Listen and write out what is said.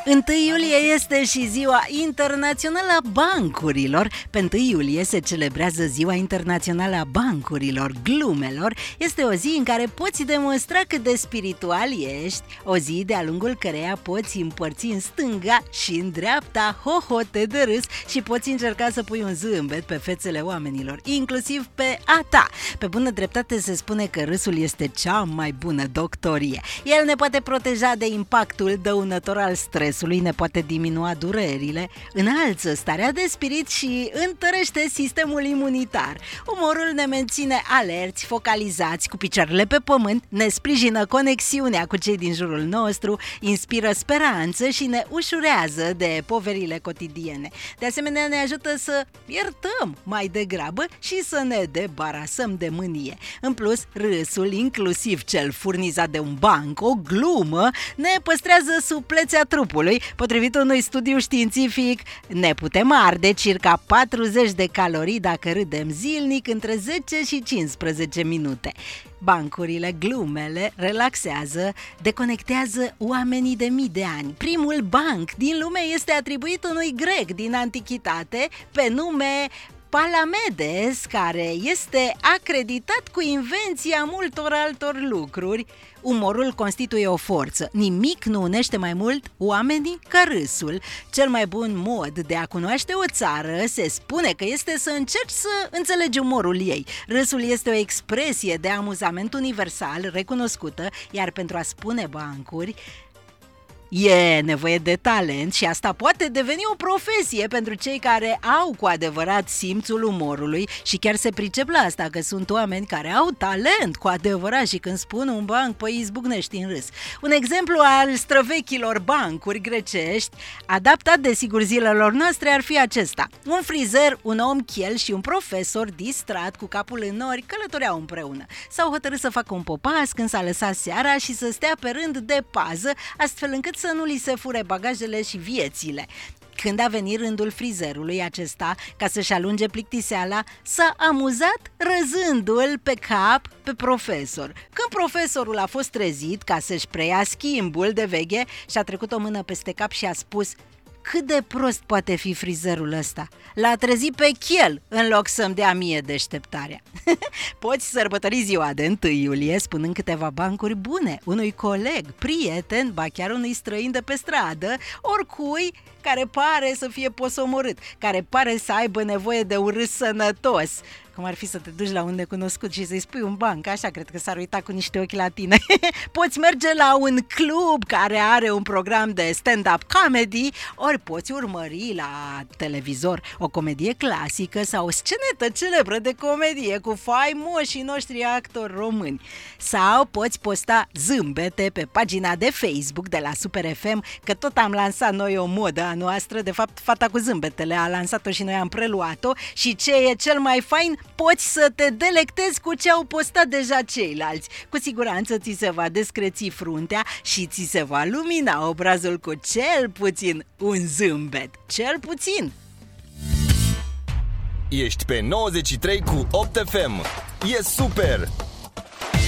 1 iulie este și Ziua Internațională a Bancurilor. Pe 1 iulie se celebrează Ziua Internațională a Bancurilor, glumelor. Este o zi în care poți demonstra cât de spiritual ești, o zi de-a lungul căreia poți împărți în stânga și în dreapta hohote de râs și poți încerca să pui un zâmbet pe fețele oamenilor, inclusiv pe a ta. Pe bună dreptate se spune că râsul este cea mai bună doctorie. El ne poate proteja de impactul dăunător al stresului, ne poate diminua durerile, înalță starea de spirit și întărește sistemul imunitar. Umorul ne menține alerți, focalizați, cu picioarele pe pământ, ne sprijină conexiunea cu cei din jurul nostru, inspiră speranță și ne ușurează de poverile cotidiene. De asemenea, ne ajută să iertăm mai degrabă și să ne debarasăm de mânie. În plus, râsul, inclusiv cel furnizat de un banc, o glumă, ne păstrează suplețea trupului. Potrivit unui studiu științific, ne putem arde circa 40 de calorii dacă râdem zilnic între 10 și 15 minute. Bancurile, glumele, relaxează, deconectează oamenii de mii de ani. Primul banc din lume este atribuit unui grec din antichitate pe nume Palamedes, care este acreditat cu invenția multor altor lucruri. Umorul constituie o forță. Nimic nu unește mai mult oamenii ca râsul. Cel mai bun mod de a cunoaște o țară se spune că este să încerci să înțelegi umorul ei. Râsul este o expresie de amuzament universal recunoscută, iar pentru a spune bancuri e nevoie de talent și asta poate deveni o profesie pentru cei care au cu adevărat simțul umorului și chiar se pricep la asta, că sunt oameni care au talent cu adevărat și când spun un banc, păi izbucnești în râs. Un exemplu al străvechilor bancuri grecești, adaptat desigur zilelor noastre, ar fi acesta. Un frizer, un om chel și un profesor distrat cu capul în nori călătoreau împreună. S-au hotărât să facă un popas când s-a lăsat seara și să stea pe rând de pază, astfel încât să nu li se fure bagajele și viețile. Când a venit rândul frizerului acesta, ca să-și alunge plictiseala, s-a amuzat răzându-l pe cap pe profesor. Când profesorul a fost trezit ca să-și preia schimbul de veche, și-a trecut o mână peste cap și a spus: cât de prost poate fi frizerul ăsta? L-a trezit pe chel în loc să-mi dea mie deșteptarea. Poți sărbători ziua de 1 iulie spunând câteva bancuri bune unui coleg, prieten, ba chiar unui străin de pe stradă, oricui care pare să fie posomorât, care pare să aibă nevoie de un râs sănătos. Cum ar fi să te duci la un necunoscut și să-i spui un banc, așa cred că s-ar uita cu niște ochi la tine. Poți merge la un club care are un program de stand-up comedy, ori poți urmări la televizor o comedie clasică sau o scenetă celebră de comedie cu faimoșii noștri actori români. Sau poți posta zâmbete pe pagina de Facebook de la Super FM, că tot am lansat noi o modă a noastră, de fapt fata cu zâmbetele a lansat-o și noi am preluat-o și ce e cel mai fain, poți să te delectezi cu ce au postat deja ceilalți. Cu siguranță ți se va descreți fruntea și ți se va lumina obrazul cu cel puțin un zâmbet. Cel puțin! Ești pe 93 cu 8 FM. E super!